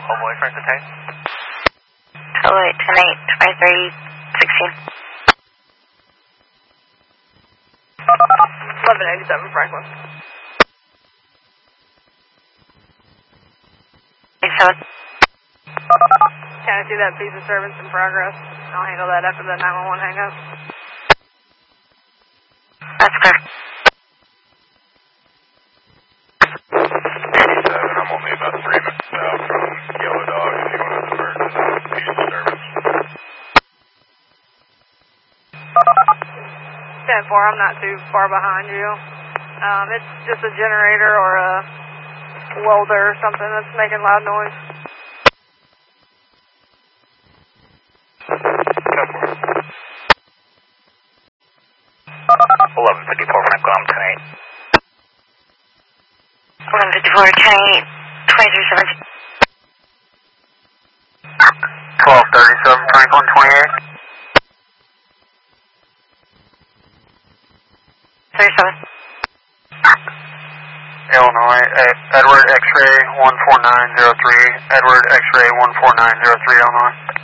Homeboy, Franklin Tank. 208, 10-8, 23, 16. 1187 Franklin. 87. Can I see that piece of service in progress? I'll handle that after the 911 hang up. That's clear. 87, I'm only about 3 minutes out from Yellow Dog if you want to divert to that piece of service. 10-4, I'm not too far behind you. It's just a generator or a welder or something that's making loud noise. 1154 Franklin, I'm 10-8. 1154, 10-8, 23, 1237 Franklin, 28. 37. Illinois, Edward X-ray 14903, Edward X-ray 14903, Illinois.